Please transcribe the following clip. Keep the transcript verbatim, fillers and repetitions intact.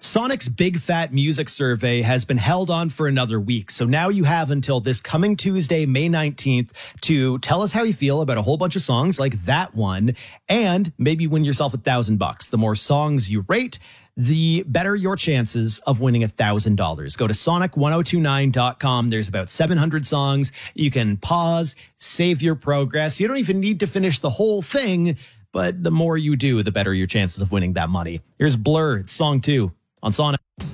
Sonic's Big Fat Music Survey has been held on for another week. So now you have until this coming Tuesday, May nineteenth, to tell us how you feel about a whole bunch of songs like that one, and maybe win yourself a thousand bucks. The more songs you rate, the better your chances of winning a thousand dollars. Go to sonic one oh two nine dot com. There's about seven hundred songs. You can pause, save your progress. You don't even need to finish the whole thing, but the more you do, the better your chances of winning that money. Here's Blur, it's song two on Sonic.